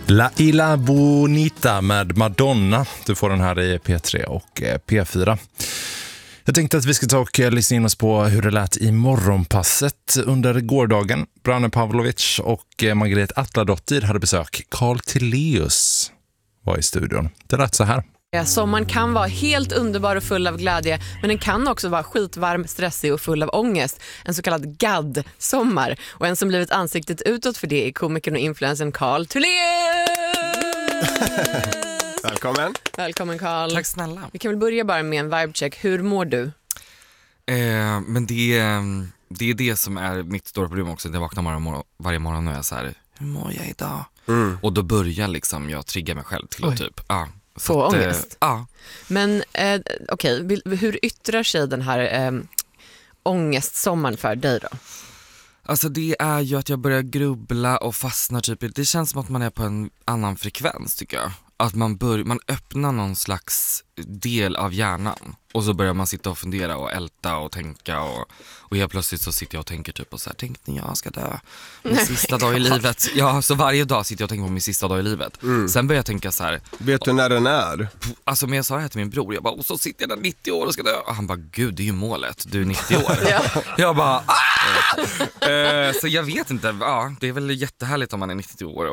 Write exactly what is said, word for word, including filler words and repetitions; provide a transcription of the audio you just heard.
La Isla Bonita med Madonna. Du får den här i P tre och P fyra. Jag tänkte att vi ska ta och lyssna in oss på hur det lät i morgonpasset under gårdagen. Branne Pavlovic och Margret Atladottir hade besök. Carl Tilléus var i studion. Det lät så här. Sommaren kan vara helt underbar och full av glädje, men den kan också vara skitvarm, stressig och full av ångest. En så kallad gadd-sommar. Och en som blivit ansiktet utåt för det är komikern och influensen Carl Tilléus! Välkommen. Välkommen Carl. Tack snälla. Vi kan väl börja bara med en vibecheck. Hur mår du? Eh, men det är, det är det som är mitt stora problem också. Jag vaknar varje morgon, varje morgon och jag är så här, hur mår jag idag? Mm. Och då börjar liksom jag trigga mig själv till att typ, ah, få att, ångest. Eh, ah. Men eh, okej, okay. Hur yttrar sig den här eh, ångestsommaren för dig då? Alltså det är ju att jag börjar grubbla och fastnar typ. Det känns som att man är på en annan frekvens tycker jag. Att man, bör, man öppnar någon slags del av hjärnan. Och så börjar man sitta och fundera och älta och tänka. Och, och helt plötsligt så sitter jag och tänker typ och så här, tänk när jag ska dö. Min sista dag i livet. Ja, så varje dag sitter jag och tänker på min sista dag i livet. Mm. Sen börjar jag tänka så här. Vet du när den är? Alltså men jag sa det här till min bror. Jag bara, och så sitter jag där nittio år och ska dö. Och han bara, gud det är ju målet. Du är nittio år. Ja. Jag bara, ah! uh, Så jag vet inte. Ja, det är väl jättehärligt om man är nittio år.